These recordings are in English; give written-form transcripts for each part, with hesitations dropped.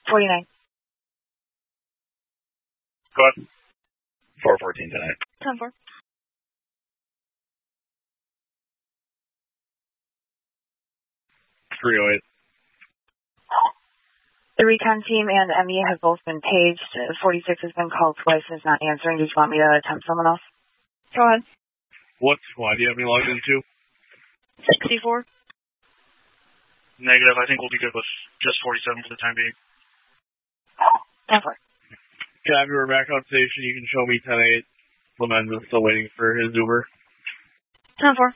49. Go ahead. 414 tonight. 10-4. .308. The recon team and the MEA have both been paged. 46 has been called twice and is not answering. Do you want me to attempt someone else? Go ahead. What squad do you have me logged into? 64. Negative. I think we'll be good with just 47 for the time being. 10-4. Copy, we're back on station. You can show me 10-8. Clemenza still waiting for his Uber. 10-4.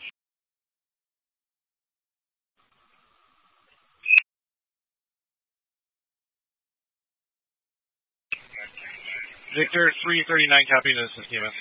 Victor 339 copy to this schema.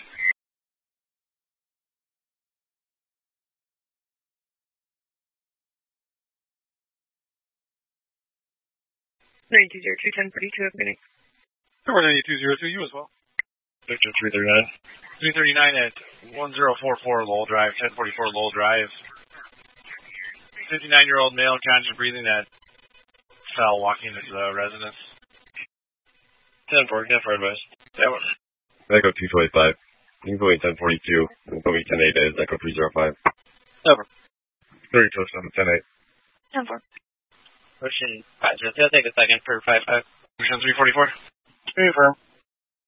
9202-1042 opening. Number 9202, you as well. Victor 339. 339 at 1044 Lowell Drive, 1044 Lowell Drive. 59-year-old male conscious breathing that fell walking into the residence. 10-4, 10-4 advice. That one. Echo 225. You can go 1042. You can go 10-8 as Echo 305. Never. 32 7 10-8. 10-4. Ocean 5, it'll take a second for 5-5. Ocean 344. Confirm.